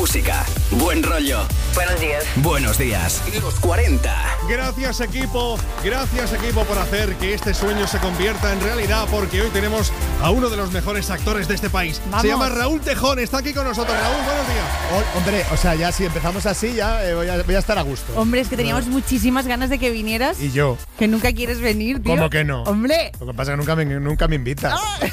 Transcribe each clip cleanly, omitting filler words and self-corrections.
música, buen rollo. Buenos días. Buenos días. Los 40. Gracias equipo por hacer que este sueño se convierta en realidad, porque hoy tenemos a uno de los mejores actores de este país. Vamos. Se llama Raúl Tejón, está aquí con nosotros. Raúl, buenos días. Hombre, o sea, ya si empezamos así, ya voy a estar a gusto. Hombre, es que teníamos muchísimas ganas de que vinieras. Y yo. Que nunca quieres venir, tío. ¿Cómo que no? Hombre. Lo que pasa es que nunca me invitas.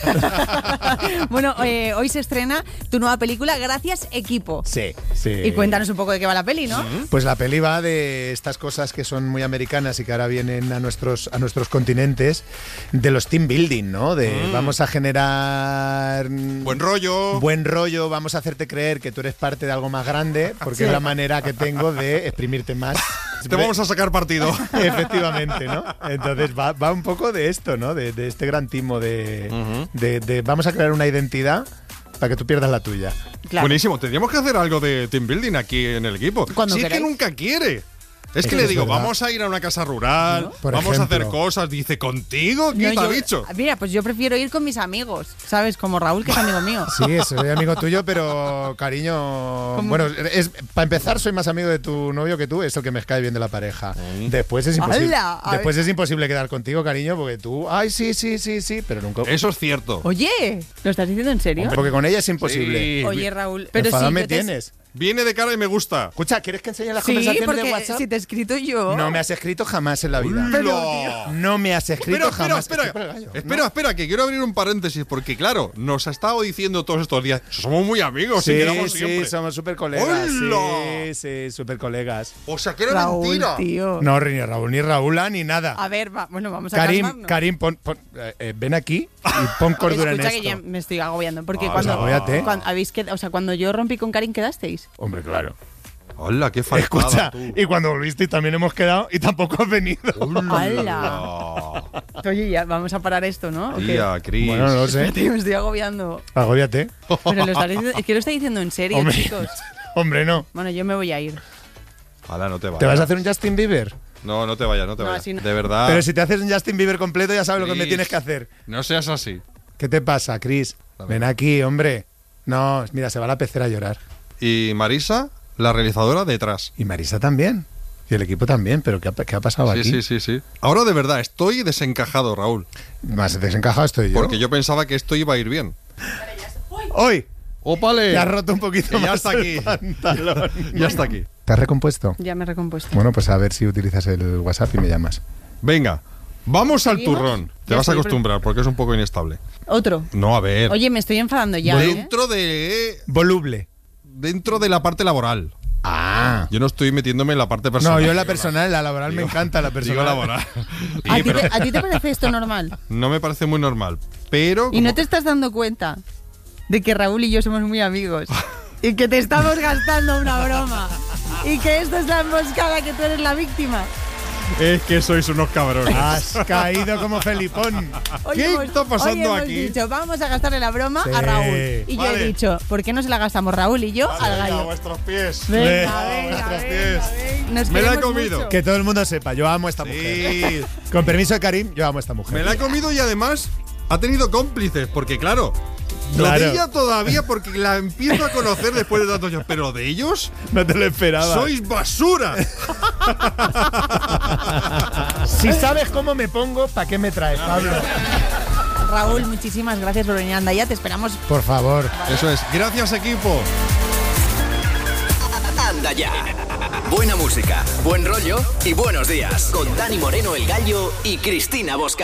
Bueno, hoy se estrena tu nueva película, Gracias Equipo. Sí. Y cuéntanos un poco de qué va la peli, ¿no? Pues la peli va de estas cosas que son muy americanas y que ahora vienen a nuestros continentes, de los team building, ¿no? De vamos a generar Buen rollo. vamos a hacerte creer que tú eres parte de algo más grande, porque es la manera que tengo de exprimirte más. Te vamos a sacar partido. Efectivamente, ¿no? Entonces va un poco de esto, ¿no? De este gran timo de vamos a crear una identidad para que tú pierdas la tuya. Claro. Buenísimo, tendríamos que hacer algo de team building aquí en el equipo. Cuando Si es queráis. que nunca quiere. Es que Eso le es digo, verdad. vamos a ir a una casa rural, ¿No? Por vamos a hacer ejemplo. cosas. Dice, ¿contigo? ¿Qué No, te ha yo- dicho? Mira, pues yo prefiero ir con mis amigos, ¿sabes? Como Raúl, que es amigo mío. Sí, soy amigo tuyo, pero cariño. ¿Cómo? Bueno, para empezar, soy más amigo de tu novio que tú, es el que me cae bien de la pareja. Después es imposible. ¡Hala! A Después es imposible quedar contigo, cariño, porque tú. Ay, sí, pero nunca. Eso es cierto. Oye, ¿lo estás diciendo en serio? Porque con ella es imposible. Sí. Oye, Raúl, pero Enfadado sí, me yo te- tienes. Viene de cara y me gusta. Escucha, ¿quieres que enseñe las Sí, conversaciones porque de WhatsApp? si te he escrito yo. No me has escrito jamás en la vida. ¡Hola! No me has escrito jamás. Espera, que quiero abrir un paréntesis, porque claro, nos ha estado diciendo todos estos días, somos muy amigos, Sí, y quedamos siempre. sí, somos súper colegas. ¡Hola! Sí, súper colegas. O sea, que era Raúl, mentira. tío. No, ni Raúl, ni Raúla, ni nada. A ver, vamos a calmarnos. Karim, ven aquí y pon cordura en Escucha esto. que ya me estoy agobiando. Porque Pues agóbiate. cuando yo rompí con Karim, ¿quedasteis? Hombre, claro. Hola, qué faltada. Escucha, tú. y cuando volviste también hemos quedado y tampoco has venido. ¡Hala! Oye, ya, vamos a parar esto, ¿no? ¿O qué? Tía, Cris. Bueno, no lo sé. Espérate, me estoy agobiando. Agóbiate. Pero lo estás diciendo, es que lo está diciendo en serio, Hombre. chicos. Hombre, no. Bueno, yo me voy a ir. Hala, no te vayas. ¿Te vas a hacer un Justin Bieber? No, no te vayas, no te No, vayas. así no. De verdad. Pero si te haces un Justin Bieber completo ya sabes lo que me Cris, tienes que hacer. No seas así. ¿Qué te pasa, Chris? Ven aquí, hombre. No, mira, se va a la pecera a llorar. Y Marisa, la realizadora, detrás. Y Marisa también. Y el equipo también. ¿Pero qué ha pasado aquí? Sí. Ahora de verdad, estoy desencajado, Raúl. Más desencajado estoy yo. Porque yo pensaba que esto iba a ir bien. ¡Hoy! ¡Ópale! Te has roto un poquito Que ya más está el aquí. pantalón. Ya está aquí. ¿Te has recompuesto? Ya me he recompuesto. Bueno, pues a ver si utilizas el WhatsApp y me llamas. Venga, vamos al ¿Seguimos? turrón. Te Ya vas a estoy acostumbrar porque es un poco inestable. Otro. No, a ver. Oye, me estoy enfadando ya, ¿eh? Voluble. Dentro de la parte laboral. Ah. Yo no estoy metiéndome en la parte personal. No, yo en la Digo personal, la laboral me encanta, la personal. Digo laboral. ¿A Sí, ti, pero ¿A ti te parece esto normal? no me parece muy normal. Pero. ¿Y no te estás dando cuenta de que Raúl y yo somos muy amigos? Y que te estamos gastando una broma. Y que esto es la emboscada, que tú eres la víctima. Es que sois unos cabrones. Has caído como Felipón. Hoy ¿Qué está pasando hoy aquí? Hemos dicho, vamos a gastarle la broma Sí. a Raúl. Y yo Vale. he dicho, ¿por qué no se la gastamos Raúl y yo al Venga, a gallo? vuestros pies. Venga, A venga, vuestros venga, pies. venga. Nos Me la he queremos comido. mucho. Que todo el mundo sepa, yo amo a esta mujer. Sí. Con permiso de Karim, yo amo a esta mujer. Me la he comido y además ha tenido cómplices. Porque, claro. Lo Claro. de ella todavía porque la empiezo a conocer después de tantos años. Pero de ellos, No te lo esperaba. sois basura. Si sabes cómo me pongo, ¿para qué me traes, Pablo? Raúl, muchísimas gracias por venir a Andaya. Te esperamos. Por favor. Eso es. Gracias, equipo. Anda ya. Buena música, buen rollo y buenos días. Con Dani Moreno, el Gallo, y Cristina Bosca.